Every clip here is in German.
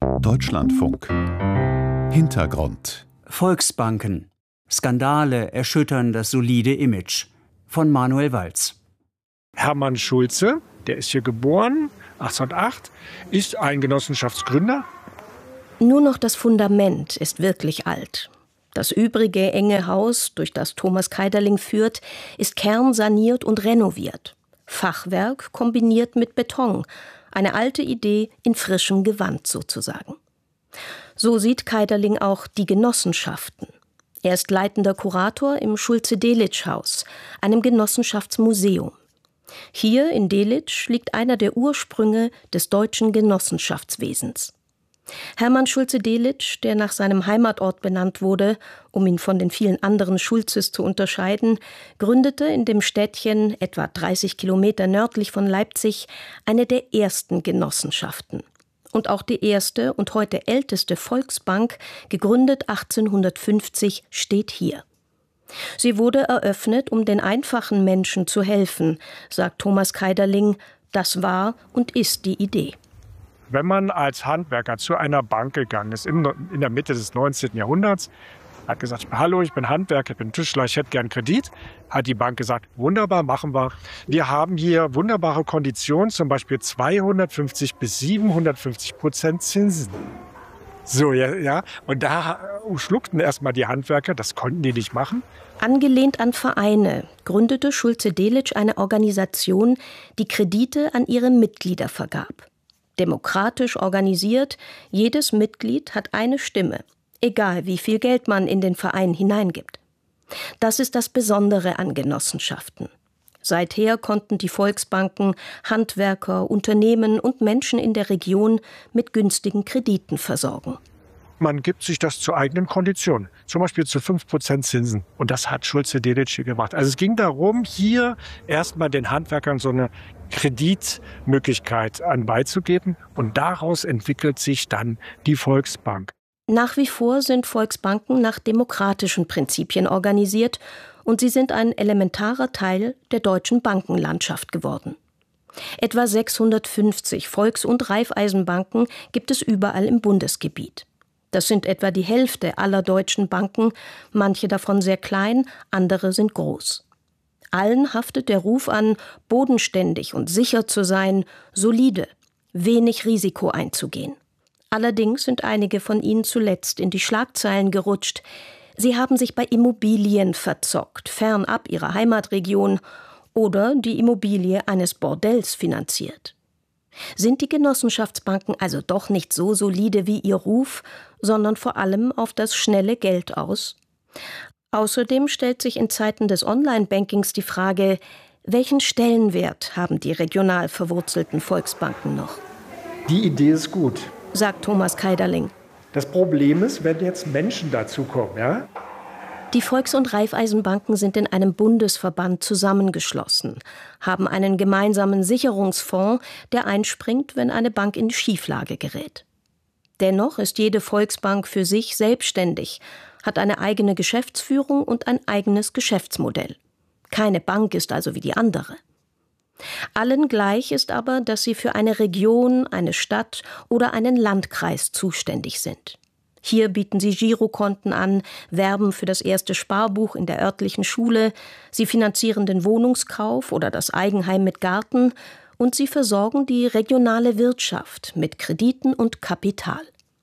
Deutschlandfunk. Hintergrund. Volksbanken. Skandale erschüttern das solide Image. Von Manuel Walz. Hermann Schulze, der ist hier geboren, 1808, ist ein Genossenschaftsgründer. Nur noch das Fundament ist wirklich alt. Das übrige enge Haus, durch das Thomas Keiderling führt, ist kernsaniert und renoviert. Fachwerk kombiniert mit Beton. Eine alte Idee in frischem Gewand sozusagen. So sieht Keiderling auch die Genossenschaften. Er ist leitender Kurator im Schulze-Delitzsch-Haus, einem Genossenschaftsmuseum. Hier in Delitzsch liegt einer der Ursprünge des deutschen Genossenschaftswesens. Hermann Schulze-Delitzsch, der nach seinem Heimatort benannt wurde, um ihn von den vielen anderen Schulzes zu unterscheiden, gründete in dem Städtchen, etwa 30 Kilometer nördlich von Leipzig, eine der ersten Genossenschaften. Und auch die erste und heute älteste Volksbank, gegründet 1850, steht hier. Sie wurde eröffnet, um den einfachen Menschen zu helfen, sagt Thomas Keiderling. Das war und ist die Idee. Wenn man als Handwerker zu einer Bank gegangen ist, in der Mitte des 19. Jahrhunderts, hat gesagt, hallo, ich bin Handwerker, ich bin Tischler, ich hätte gern Kredit, hat die Bank gesagt, wunderbar, machen wir. Wir haben hier wunderbare Konditionen, zum Beispiel 250 bis 750% Zinsen. So, ja. Und da schluckten erstmal die Handwerker, das konnten die nicht machen. Angelehnt an Vereine gründete Schulze-Delitzsch eine Organisation, die Kredite an ihre Mitglieder vergab. Demokratisch organisiert, jedes Mitglied hat eine Stimme, egal wie viel Geld man in den Verein hineingibt. Das ist das Besondere an Genossenschaften. Seither konnten die Volksbanken Handwerker, Unternehmen und Menschen in der Region mit günstigen Krediten versorgen. Man gibt sich das zu eigenen Konditionen, zum Beispiel zu 5% Zinsen. Und das hat Schulze-Delitzsch gemacht. Also es ging darum, hier erstmal den Handwerkern so eine Kreditmöglichkeit beizugeben. Und daraus entwickelt sich dann die Volksbank. Nach wie vor sind Volksbanken nach demokratischen Prinzipien organisiert und sie sind ein elementarer Teil der deutschen Bankenlandschaft geworden. Etwa 650 Volks- und Raiffeisenbanken gibt es überall im Bundesgebiet. Das sind etwa die Hälfte aller deutschen Banken, manche davon sehr klein, andere sind groß. Allen haftet der Ruf an, bodenständig und sicher zu sein, solide, wenig Risiko einzugehen. Allerdings sind einige von ihnen zuletzt in die Schlagzeilen gerutscht. Sie haben sich bei Immobilien verzockt, fernab ihrer Heimatregion, oder die Immobilie eines Bordells finanziert. Sind die Genossenschaftsbanken also doch nicht so solide wie ihr Ruf, sondern vor allem auf das schnelle Geld aus? Außerdem stellt sich in Zeiten des Online-Bankings die Frage, welchen Stellenwert haben die regional verwurzelten Volksbanken noch? Die Idee ist gut, sagt Thomas Keiderling. Das Problem ist, wenn jetzt Menschen dazukommen, ja? Die Volks- und Raiffeisenbanken sind in einem Bundesverband zusammengeschlossen, haben einen gemeinsamen Sicherungsfonds, der einspringt, wenn eine Bank in Schieflage gerät. Dennoch ist jede Volksbank für sich selbstständig, hat eine eigene Geschäftsführung und ein eigenes Geschäftsmodell. Keine Bank ist also wie die andere. Allen gleich ist aber, dass sie für eine Region, eine Stadt oder einen Landkreis zuständig sind. Hier bieten sie Girokonten an, werben für das erste Sparbuch in der örtlichen Schule, sie finanzieren den Wohnungskauf oder das Eigenheim mit Garten und sie versorgen die regionale Wirtschaft mit Krediten und Kapital.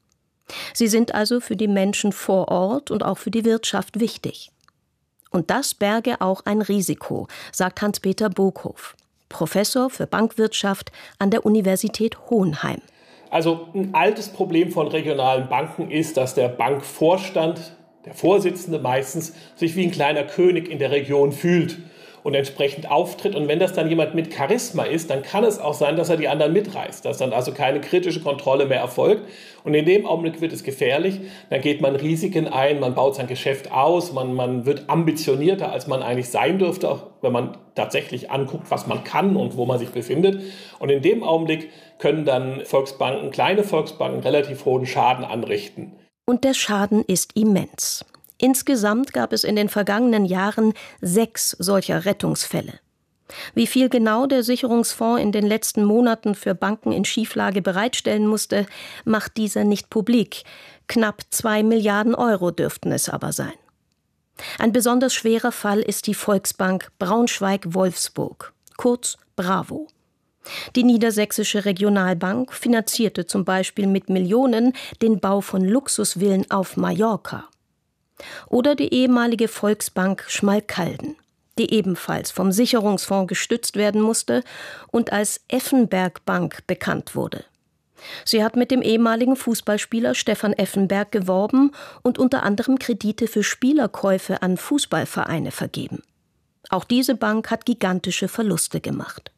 Sie sind also für die Menschen vor Ort und auch für die Wirtschaft wichtig. Und das berge auch ein Risiko, sagt Hans-Peter Boghof, Professor für Bankwirtschaft an der Universität Hohenheim. Also ein altes Problem von regionalen Banken ist, dass der Bankvorstand, der Vorsitzende meistens, sich wie ein kleiner König in der Region fühlt und entsprechend auftritt. Und wenn das dann jemand mit Charisma ist, dann kann es auch sein, dass er die anderen mitreißt, dass dann also keine kritische Kontrolle mehr erfolgt. Und in dem Augenblick wird es gefährlich, dann geht man Risiken ein, man baut sein Geschäft aus, man wird ambitionierter, als man eigentlich sein dürfte, auch wenn man tatsächlich anguckt, was man kann und wo man sich befindet. Und in dem Augenblick können dann Volksbanken, kleine Volksbanken, relativ hohen Schaden anrichten. Und der Schaden ist immens. Insgesamt gab es in den vergangenen Jahren 6 solcher Rettungsfälle. Wie viel genau der Sicherungsfonds in den letzten Monaten für Banken in Schieflage bereitstellen musste, macht dieser nicht publik. Knapp 2 Milliarden Euro dürften es aber sein. Ein besonders schwerer Fall ist die Volksbank Braunschweig-Wolfsburg, kurz BRAVO. Die Niedersächsische Regionalbank finanzierte zum Beispiel mit Millionen den Bau von Luxusvillen auf Mallorca. Oder die ehemalige Volksbank Schmalkalden, die ebenfalls vom Sicherungsfonds gestützt werden musste und als Effenberg Bank bekannt wurde. Sie hat mit dem ehemaligen Fußballspieler Stefan Effenberg geworben und unter anderem Kredite für Spielerkäufe an Fußballvereine vergeben. Auch diese Bank hat gigantische Verluste gemacht.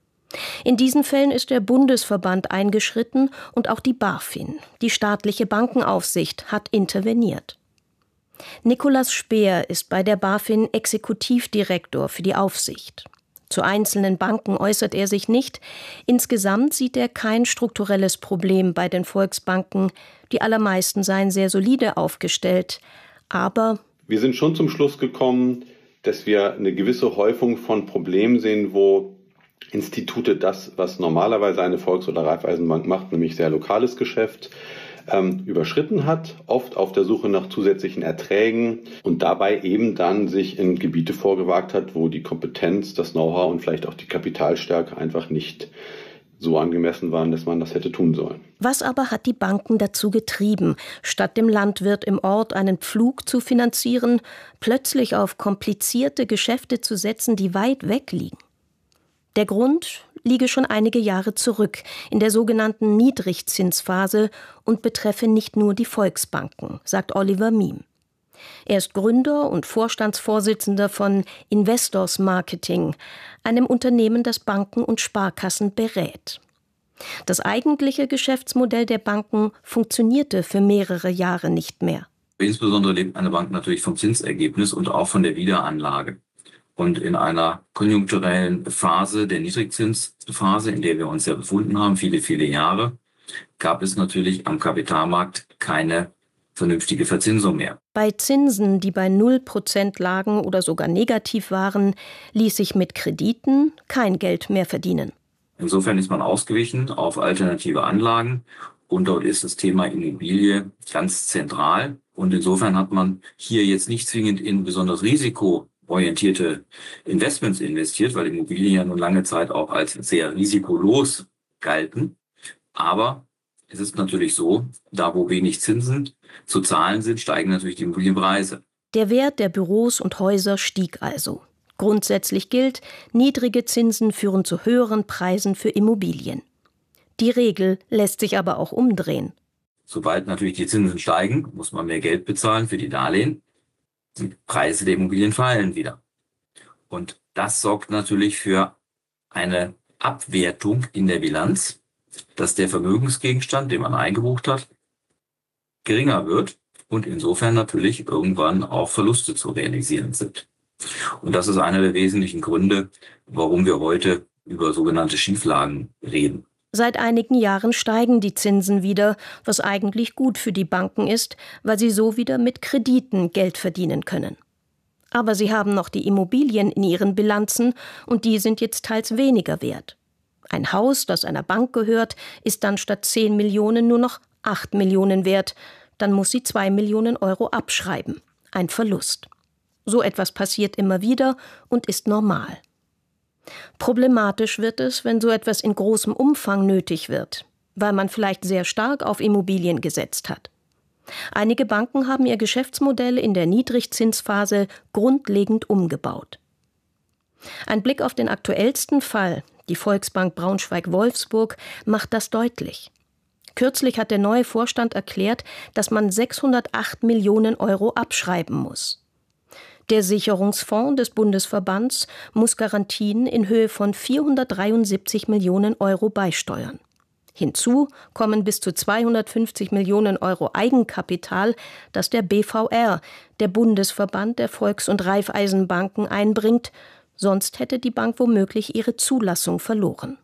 In diesen Fällen ist der Bundesverband eingeschritten und auch die BaFin, die staatliche Bankenaufsicht, hat interveniert. Nikolaus Speer ist bei der BaFin Exekutivdirektor für die Aufsicht. Zu einzelnen Banken äußert er sich nicht. Insgesamt sieht er kein strukturelles Problem bei den Volksbanken. Die allermeisten seien sehr solide aufgestellt. Aber wir sind schon zum Schluss gekommen, dass wir eine gewisse Häufung von Problemen sehen, wo Institute das, was normalerweise eine Volks- oder Raiffeisenbank macht, nämlich sehr lokales Geschäft, überschritten hat, oft auf der Suche nach zusätzlichen Erträgen und dabei eben dann sich in Gebiete vorgewagt hat, wo die Kompetenz, das Know-how und vielleicht auch die Kapitalstärke einfach nicht so angemessen waren, dass man das hätte tun sollen. Was aber hat die Banken dazu getrieben, statt dem Landwirt im Ort einen Pflug zu finanzieren, plötzlich auf komplizierte Geschäfte zu setzen, die weit weg liegen? Der Grund liege schon einige Jahre zurück, in der sogenannten Niedrigzinsphase und betreffe nicht nur die Volksbanken, sagt Oliver Miem. Er ist Gründer und Vorstandsvorsitzender von Investors Marketing, einem Unternehmen, das Banken und Sparkassen berät. Das eigentliche Geschäftsmodell der Banken funktionierte für mehrere Jahre nicht mehr. Insbesondere lebt eine Bank natürlich vom Zinsergebnis und auch von der Wiederanlage. Und in einer konjunkturellen Phase, der Niedrigzinsphase, in der wir uns ja befunden haben, viele, viele Jahre, gab es natürlich am Kapitalmarkt keine vernünftige Verzinsung mehr. Bei Zinsen, die bei 0% lagen oder sogar negativ waren, ließ sich mit Krediten kein Geld mehr verdienen. Insofern ist man ausgewichen auf alternative Anlagen und dort ist das Thema Immobilie ganz zentral. Und insofern hat man hier jetzt nicht zwingend in besonders risikoorientierte Investments investiert, weil Immobilien ja nun lange Zeit auch als sehr risikolos galten. Aber es ist natürlich so, da wo wenig Zinsen zu zahlen sind, steigen natürlich die Immobilienpreise. Der Wert der Büros und Häuser stieg also. Grundsätzlich gilt, niedrige Zinsen führen zu höheren Preisen für Immobilien. Die Regel lässt sich aber auch umdrehen. Sobald natürlich die Zinsen steigen, muss man mehr Geld bezahlen für die Darlehen. Die Preise der Immobilien fallen wieder. Und das sorgt natürlich für eine Abwertung in der Bilanz, dass der Vermögensgegenstand, den man eingebucht hat, geringer wird und insofern natürlich irgendwann auch Verluste zu realisieren sind. Und das ist einer der wesentlichen Gründe, warum wir heute über sogenannte Schieflagen reden. Seit einigen Jahren steigen die Zinsen wieder, was eigentlich gut für die Banken ist, weil sie so wieder mit Krediten Geld verdienen können. Aber sie haben noch die Immobilien in ihren Bilanzen und die sind jetzt teils weniger wert. Ein Haus, das einer Bank gehört, ist dann statt 10 Millionen nur noch 8 Millionen wert. Dann muss sie 2 Millionen Euro abschreiben. Ein Verlust. So etwas passiert immer wieder und ist normal. Problematisch wird es, wenn so etwas in großem Umfang nötig wird, weil man vielleicht sehr stark auf Immobilien gesetzt hat. Einige Banken haben ihr Geschäftsmodell in der Niedrigzinsphase grundlegend umgebaut. Ein Blick auf den aktuellsten Fall, die Volksbank Braunschweig-Wolfsburg, macht das deutlich. Kürzlich hat der neue Vorstand erklärt, dass man 608 Millionen Euro abschreiben muss. Der Sicherungsfonds des Bundesverbands muss Garantien in Höhe von 473 Millionen Euro beisteuern. Hinzu kommen bis zu 250 Millionen Euro Eigenkapital, das der BVR, der Bundesverband der Volks- und Raiffeisenbanken, einbringt. Sonst hätte die Bank womöglich ihre Zulassung verloren.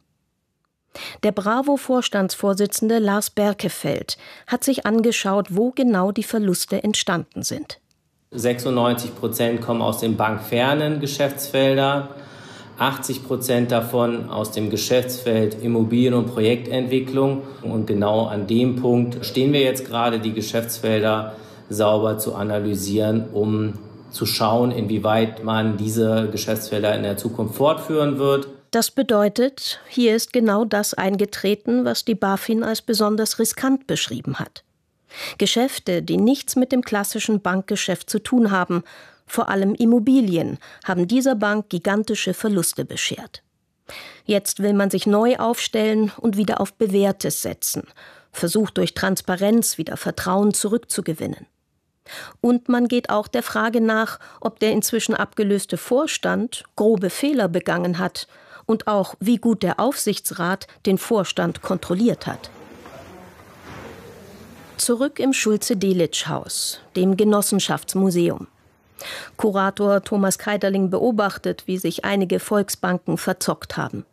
Der BRAVO-Vorstandsvorsitzende Lars Berkefeld hat sich angeschaut, wo genau die Verluste entstanden sind. 96% kommen aus den bankfernen Geschäftsfeldern, 80% davon aus dem Geschäftsfeld Immobilien- und Projektentwicklung. Und genau an dem Punkt stehen wir jetzt gerade, die Geschäftsfelder sauber zu analysieren, um zu schauen, inwieweit man diese Geschäftsfelder in der Zukunft fortführen wird. Das bedeutet, hier ist genau das eingetreten, was die BaFin als besonders riskant beschrieben hat. Geschäfte, die nichts mit dem klassischen Bankgeschäft zu tun haben, vor allem Immobilien, haben dieser Bank gigantische Verluste beschert. Jetzt will man sich neu aufstellen und wieder auf Bewährtes setzen, versucht durch Transparenz wieder Vertrauen zurückzugewinnen. Und man geht auch der Frage nach, ob der inzwischen abgelöste Vorstand grobe Fehler begangen hat und auch, wie gut der Aufsichtsrat den Vorstand kontrolliert hat. Zurück im Schulze-Delitzsch-Haus, dem Genossenschaftsmuseum. Kurator Thomas Keiderling beobachtet, wie sich einige Volksbanken verzockt haben.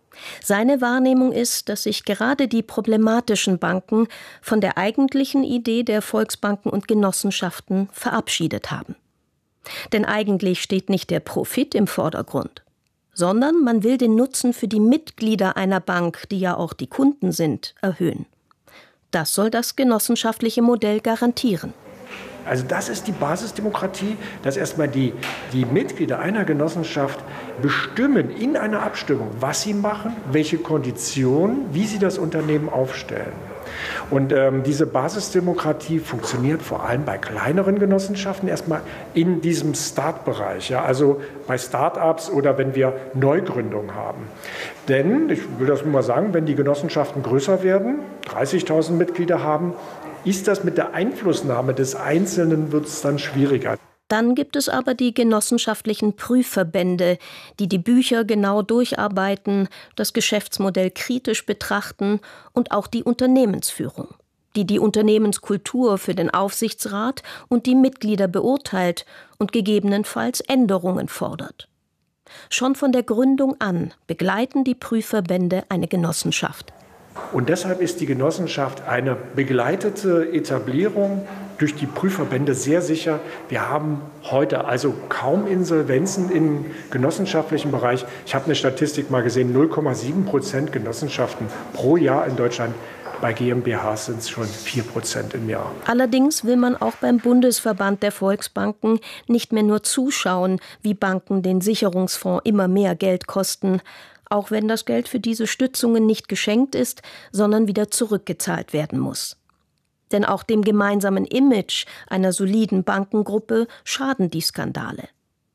Seine Wahrnehmung ist, dass sich gerade die problematischen Banken von der eigentlichen Idee der Volksbanken und Genossenschaften verabschiedet haben. Denn eigentlich steht nicht der Profit im Vordergrund, sondern man will den Nutzen für die Mitglieder einer Bank, die ja auch die Kunden sind, erhöhen. Das soll das genossenschaftliche Modell garantieren. Also das ist die Basisdemokratie, dass erstmal die Mitglieder einer Genossenschaft bestimmen in einer Abstimmung, was sie machen, welche Konditionen, wie sie das Unternehmen aufstellen. Und diese Basisdemokratie funktioniert vor allem bei kleineren Genossenschaften erstmal in diesem Startbereich, ja, also bei Start-ups oder wenn wir Neugründungen haben. Denn, ich will das nur mal sagen, wenn die Genossenschaften größer werden, 30.000 Mitglieder haben, ist das mit der Einflussnahme des Einzelnen, wird es dann schwieriger. Dann gibt es aber die genossenschaftlichen Prüfverbände, die die Bücher genau durcharbeiten, das Geschäftsmodell kritisch betrachten und auch die Unternehmensführung, die die Unternehmenskultur für den Aufsichtsrat und die Mitglieder beurteilt und gegebenenfalls Änderungen fordert. Schon von der Gründung an begleiten die Prüfverbände eine Genossenschaft. Und deshalb ist die Genossenschaft eine begleitete Etablierung durch die Prüfverbände sehr sicher. Wir haben heute also kaum Insolvenzen im genossenschaftlichen Bereich. Ich habe eine Statistik mal gesehen, 0,7% Genossenschaften pro Jahr in Deutschland. Bei GmbHs sind es schon 4% im Jahr. Allerdings will man auch beim Bundesverband der Volksbanken nicht mehr nur zuschauen, wie Banken den Sicherungsfonds immer mehr Geld kosten, auch wenn das Geld für diese Stützungen nicht geschenkt ist, sondern wieder zurückgezahlt werden muss. Denn auch dem gemeinsamen Image einer soliden Bankengruppe schaden die Skandale.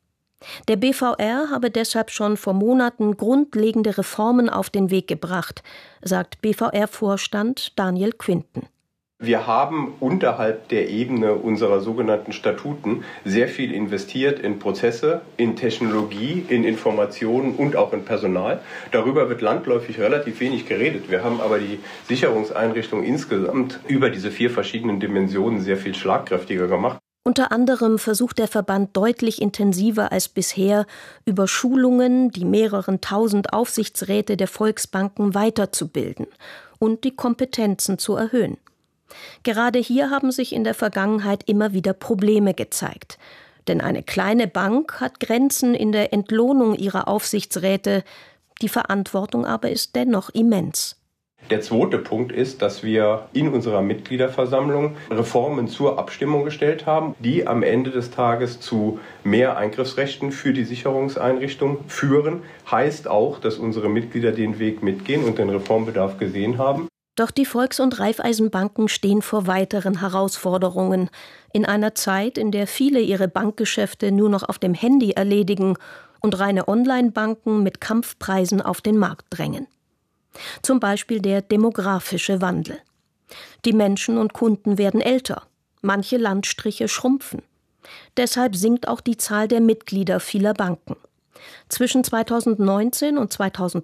Der BVR habe deshalb schon vor Monaten grundlegende Reformen auf den Weg gebracht, sagt BVR-Vorstand Daniel Quinten. Wir haben unterhalb der Ebene unserer sogenannten Statuten sehr viel investiert in Prozesse, in Technologie, in Informationen und auch in Personal. Darüber wird landläufig relativ wenig geredet. Wir haben aber die Sicherungseinrichtung insgesamt über diese 4 verschiedenen Dimensionen sehr viel schlagkräftiger gemacht. Unter anderem versucht der Verband deutlich intensiver als bisher über Schulungen die mehreren tausend Aufsichtsräte der Volksbanken weiterzubilden und die Kompetenzen zu erhöhen. Gerade hier haben sich in der Vergangenheit immer wieder Probleme gezeigt. Denn eine kleine Bank hat Grenzen in der Entlohnung ihrer Aufsichtsräte. Die Verantwortung aber ist dennoch immens. Der zweite Punkt ist, dass wir in unserer Mitgliederversammlung Reformen zur Abstimmung gestellt haben, die am Ende des Tages zu mehr Eingriffsrechten für die Sicherungseinrichtung führen. Heißt auch, dass unsere Mitglieder den Weg mitgehen und den Reformbedarf gesehen haben. Doch die Volks- und Raiffeisenbanken stehen vor weiteren Herausforderungen. In einer Zeit, in der viele ihre Bankgeschäfte nur noch auf dem Handy erledigen und reine Online-Banken mit Kampfpreisen auf den Markt drängen. Zum Beispiel der demografische Wandel. Die Menschen und Kunden werden älter. Manche Landstriche schrumpfen. Deshalb sinkt auch die Zahl der Mitglieder vieler Banken. Zwischen 2019 und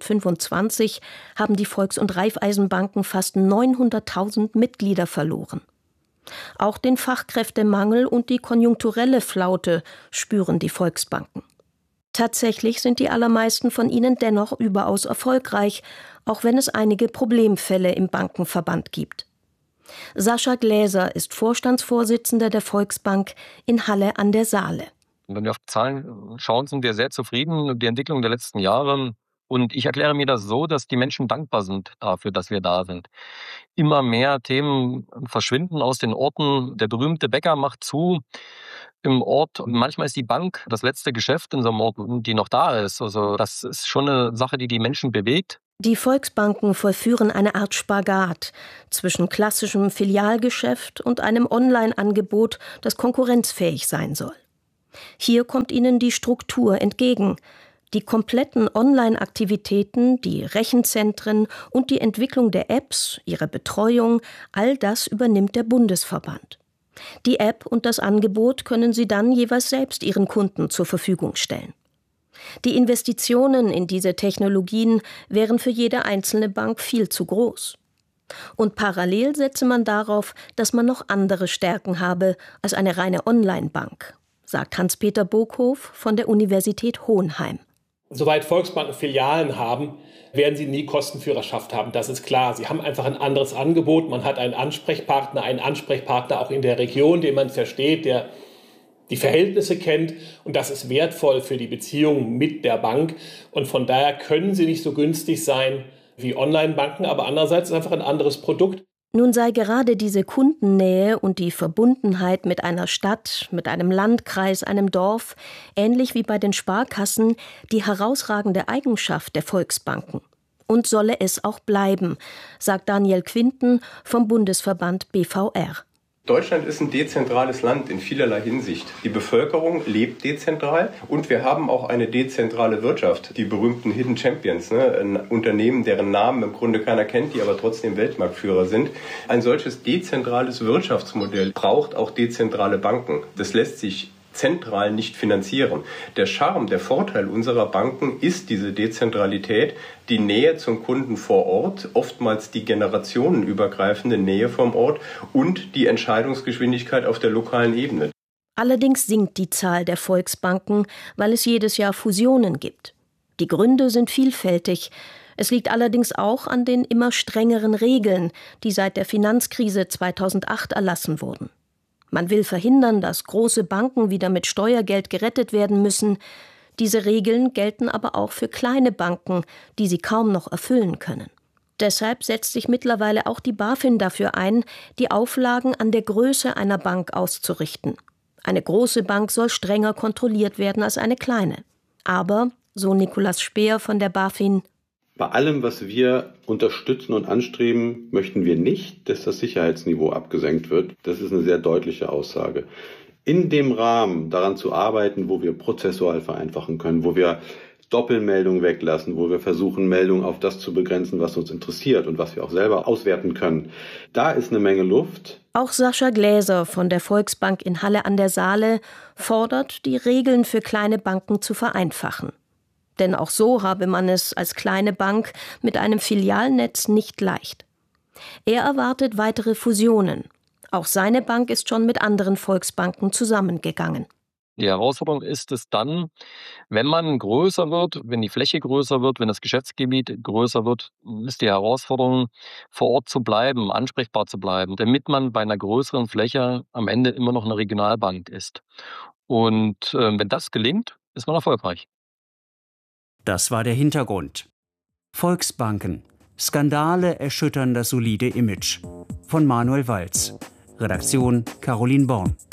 2025 haben die Volks- und Raiffeisenbanken fast 900.000 Mitglieder verloren. Auch den Fachkräftemangel und die konjunkturelle Flaute spüren die Volksbanken. Tatsächlich sind die allermeisten von ihnen dennoch überaus erfolgreich, auch wenn es einige Problemfälle im Bankenverband gibt. Sascha Gläser ist Vorstandsvorsitzender der Volksbank in Halle an der Saale. Wenn wir auf die Zahlen schauen, sind wir sehr zufrieden mit der Entwicklung der letzten Jahre. Und ich erkläre mir das so, dass die Menschen dankbar sind dafür, dass wir da sind. Immer mehr Themen verschwinden aus den Orten. Der berühmte Bäcker macht zu im Ort. Und manchmal ist die Bank das letzte Geschäft in so einem Ort, die noch da ist. Also das ist schon eine Sache, die die Menschen bewegt. Die Volksbanken vollführen eine Art Spagat zwischen klassischem Filialgeschäft und einem Online-Angebot, das konkurrenzfähig sein soll. Hier kommt ihnen die Struktur entgegen. Die kompletten Online-Aktivitäten, die Rechenzentren und die Entwicklung der Apps, ihre Betreuung, all das übernimmt der Bundesverband. Die App und das Angebot können sie dann jeweils selbst ihren Kunden zur Verfügung stellen. Die Investitionen in diese Technologien wären für jede einzelne Bank viel zu groß. Und parallel setze man darauf, dass man noch andere Stärken habe als eine reine Online-Bank, sagt Hans-Peter Burghof von der Universität Hohenheim. Soweit Volksbanken Filialen haben, werden sie nie Kostenführerschaft haben. Das ist klar. Sie haben einfach ein anderes Angebot. Man hat einen Ansprechpartner auch in der Region, den man versteht, der die Verhältnisse kennt. Und das ist wertvoll für die Beziehung mit der Bank. Und von daher können sie nicht so günstig sein wie Online-Banken. Aber andererseits ist es einfach ein anderes Produkt. Nun sei gerade diese Kundennähe und die Verbundenheit mit einer Stadt, mit einem Landkreis, einem Dorf, ähnlich wie bei den Sparkassen, die herausragende Eigenschaft der Volksbanken. Und solle es auch bleiben, sagt Daniel Quinten vom Bundesverband BVR. Deutschland ist ein dezentrales Land in vielerlei Hinsicht. Die Bevölkerung lebt dezentral und wir haben auch eine dezentrale Wirtschaft. Die berühmten Hidden Champions, ein Unternehmen, deren Namen im Grunde keiner kennt, die aber trotzdem Weltmarktführer sind. Ein solches dezentrales Wirtschaftsmodell braucht auch dezentrale Banken. Das lässt sich zentral nicht finanzieren. Der Charme, der Vorteil unserer Banken ist diese Dezentralität, die Nähe zum Kunden vor Ort, oftmals die generationenübergreifende Nähe vom Ort und die Entscheidungsgeschwindigkeit auf der lokalen Ebene. Allerdings sinkt die Zahl der Volksbanken, weil es jedes Jahr Fusionen gibt. Die Gründe sind vielfältig. Es liegt allerdings auch an den immer strengeren Regeln, die seit der Finanzkrise 2008 erlassen wurden. Man will verhindern, dass große Banken wieder mit Steuergeld gerettet werden müssen. Diese Regeln gelten aber auch für kleine Banken, die sie kaum noch erfüllen können. Deshalb setzt sich mittlerweile auch die BaFin dafür ein, die Auflagen an der Größe einer Bank auszurichten. Eine große Bank soll strenger kontrolliert werden als eine kleine. Aber, so Nikolaus Speer von der BaFin, bei allem, was wir unterstützen und anstreben, möchten wir nicht, dass das Sicherheitsniveau abgesenkt wird. Das ist eine sehr deutliche Aussage. In dem Rahmen daran zu arbeiten, wo wir prozessual vereinfachen können, wo wir Doppelmeldungen weglassen, wo wir versuchen, Meldungen auf das zu begrenzen, was uns interessiert und was wir auch selber auswerten können. Da ist eine Menge Luft. Auch Sascha Gläser von der Volksbank in Halle an der Saale fordert, die Regeln für kleine Banken zu vereinfachen. Denn auch so habe man es als kleine Bank mit einem Filialnetz nicht leicht. Er erwartet weitere Fusionen. Auch seine Bank ist schon mit anderen Volksbanken zusammengegangen. Die Herausforderung ist es dann, wenn man größer wird, wenn die Fläche größer wird, wenn das Geschäftsgebiet größer wird, ist die Herausforderung, vor Ort zu bleiben, ansprechbar zu bleiben, damit man bei einer größeren Fläche am Ende immer noch eine Regionalbank ist. Und wenn das gelingt, ist man erfolgreich. Das war der Hintergrund. Volksbanken. Skandale erschüttern das solide Image. Von Manuel Walz. Redaktion Caroline Born.